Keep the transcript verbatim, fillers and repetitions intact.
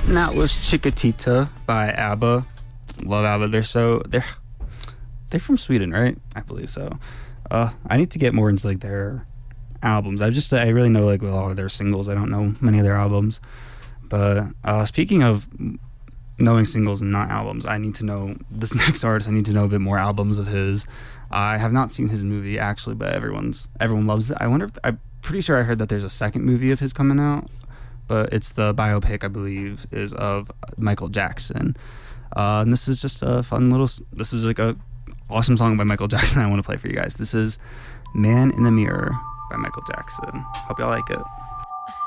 And that was Chiquitita by ABBA. Love ABBA. They're so they're they're from Sweden, right? I believe so. Uh, I need to get more into like their albums. I just I really know like a lot of their singles. I don't know many of their albums. But uh, speaking of knowing singles and not albums, I need to know this next artist. I need to know a bit more albums of his. I have not seen his movie actually, but everyone's everyone loves it. I wonder if I'm pretty sure I heard that there's a second movie of his coming out. But it's the biopic, I believe, is of Michael Jackson. Uh, and this is just a fun little... This is like a awesome song by Michael Jackson I want to play for you guys. This is Man in the Mirror by Michael Jackson. Hope y'all like it.